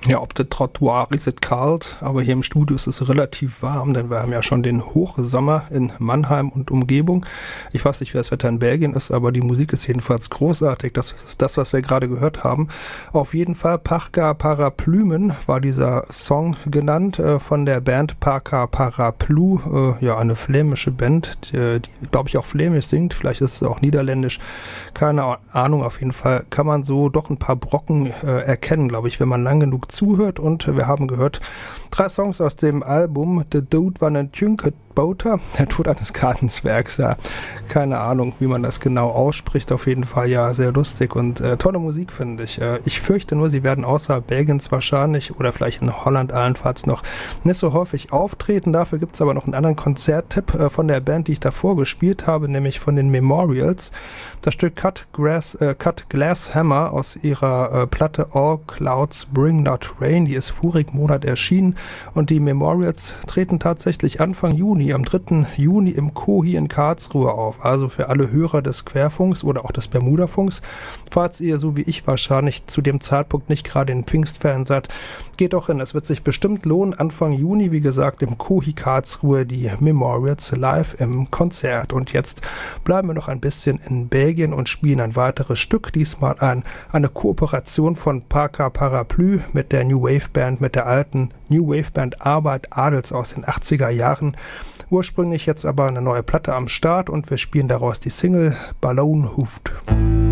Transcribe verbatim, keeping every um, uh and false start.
Ja, ob der Trottoir ist es kalt, aber hier im Studio ist es relativ warm, denn wir haben ja schon den Hochsommer in Mannheim und Umgebung. Ich weiß nicht, wie das Wetter in Belgien ist, aber die Musik ist jedenfalls großartig. Das ist das, was wir gerade gehört haben. Auf jeden Fall Parka Paraplumen war dieser Song genannt, äh, von der Band Parka Paraplu, äh, ja, eine flämische Band, die, die glaube ich auch flämisch singt, vielleicht ist es auch niederländisch, keine Ahnung, auf jeden Fall kann man so doch ein paar Brocken äh, erkennen, glaube ich, wenn man lang genug zuhört. Und wir haben gehört drei Songs aus dem Album The Dude van een Tjunket Boter, der Tod eines Gartenzwergs. Ja, keine Ahnung, wie man das genau ausspricht. Auf jeden Fall ja sehr lustig und äh, tolle Musik, finde ich. Äh, ich fürchte nur, sie werden außerhalb Belgiens wahrscheinlich oder vielleicht in Holland allenfalls noch nicht so häufig auftreten. Dafür gibt es aber noch einen anderen Konzerttipp äh, von der Band, die ich davor gespielt habe, nämlich von den Memorials. Das Stück Cut, Grass, äh, Cut Glass Hammer aus ihrer äh, Platte All Clouds Bring Not Rain, die ist vorigen Monat erschienen, und die Memorials treten tatsächlich Anfang Juni, am dritten Juni im Kohi in Karlsruhe auf. Also für alle Hörer des Querfunks oder auch des Bermudafunks, falls ihr so wie ich wahrscheinlich zu dem Zeitpunkt nicht gerade in Pfingstferien seid, geht doch hin. Es wird sich bestimmt lohnen. Anfang Juni, wie gesagt, im Kohi Karlsruhe die Memorials live im Konzert. Und jetzt bleiben wir noch ein bisschen in Belgien und spielen ein weiteres Stück. Diesmal ein, eine Kooperation von Parka Paraplu mit der New Wave Band, mit der alten New Wave Band Arbeit Adels aus den achtziger Jahren. Ursprünglich jetzt aber eine neue Platte am Start und wir spielen daraus die Single Balloon Hoofed.